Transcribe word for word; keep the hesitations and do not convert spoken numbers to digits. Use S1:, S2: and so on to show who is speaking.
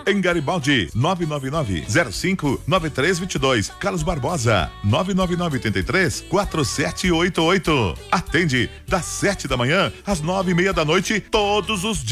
S1: Em Garibaldi, nove nove nove, zero cinco, nove três dois dois. Carlos Barbosa, nove nove nove, oito três, quatro sete oito oito. Atende das sete da manhã às nove e meia da noite, todos os dias.